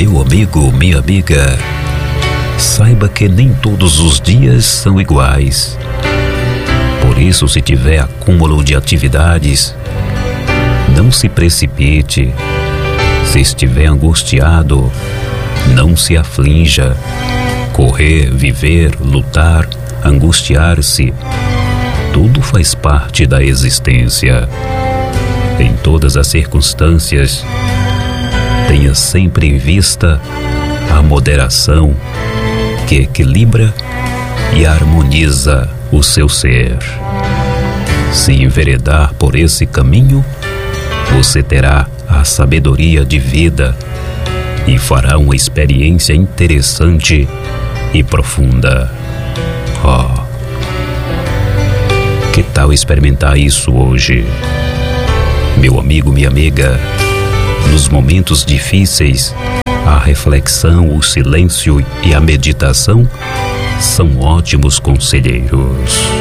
Meu amigo, minha amiga, saiba que nem todos os dias são iguais. Por isso, se tiver acúmulo de atividades, não se precipite. Se estiver angustiado, não se aflinja. Correr, viver, lutar, angustiar-se, tudo faz parte da existência. Em todas as circunstâncias, tenha sempre em vista a moderação que equilibra e harmoniza o seu ser. Se enveredar por esse caminho, você terá a sabedoria de vida e fará uma experiência interessante e profunda. Que tal experimentar isso hoje? Meu amigo, minha amiga, nos momentos difíceis, a reflexão, o silêncio e a meditação são ótimos conselheiros.